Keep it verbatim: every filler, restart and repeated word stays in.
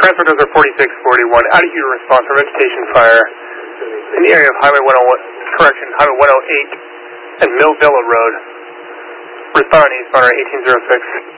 Transport Dozer forty-six forty-one, out of Utah response for vegetation fire in the area of Highway one oh one, correction, Highway one oh eight and Mill Villa Road. Responding eastbound eighteen oh six.